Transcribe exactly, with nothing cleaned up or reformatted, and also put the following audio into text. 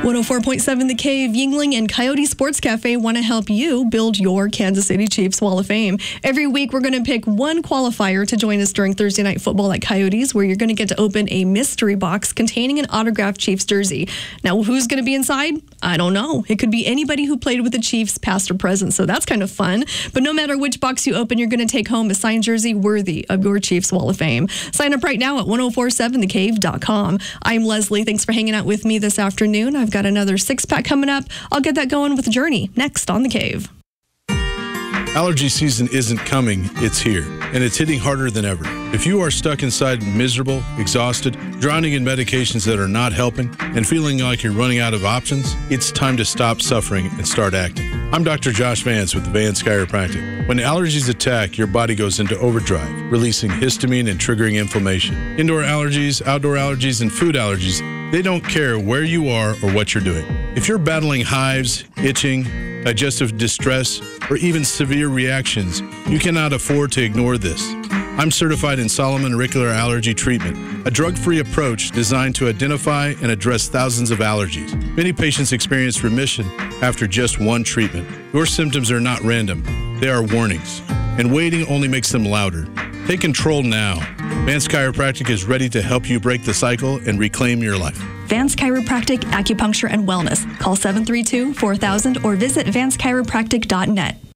one oh four point seven The Cave, Yuengling and Coyote Sports Cafe want to help you build your Kansas City Chiefs Wall of Fame. Every week, we're going to pick one qualifier to join us during Thursday Night Football at Coyotes, where you're going to get to open a mystery box containing an autographed Chiefs jersey. Now, who's going to be inside? I don't know. It could be anybody who played with the Chiefs, past or present, so that's kind of fun. But no matter which box you open, you're going to take home a signed jersey worthy of your Chiefs Wall of Fame. Sign up right now at ten forty-seven the cave dot com. I'm Leslie. Thanks for hanging out with me this afternoon. I've got another six-pack coming up. I'll get that going with Journey next on The Cave. Allergy season isn't coming, it's here, and it's hitting harder than ever. If you are stuck inside miserable, exhausted, drowning in medications that are not helping, and feeling like you're running out of options, it's time to stop suffering and start acting. I'm Doctor Josh Vance with Vance Chiropractic. When allergies attack, your body goes into overdrive, releasing histamine and triggering inflammation. Indoor allergies, outdoor allergies, and food allergies, they don't care where you are or what you're doing. If you're battling hives, itching, digestive distress, or even severe reactions, you cannot afford to ignore this. I'm certified in Solomon Auricular Allergy Treatment, a drug-free approach designed to identify and address thousands of allergies. Many patients experience remission after just one treatment. Your symptoms are not random. They are warnings, and waiting only makes them louder. Take control now. Vance Chiropractic is ready to help you break the cycle and reclaim your life. Vance Chiropractic, Acupuncture and Wellness. Call seven three two, four thousand or visit vance chiropractic dot net.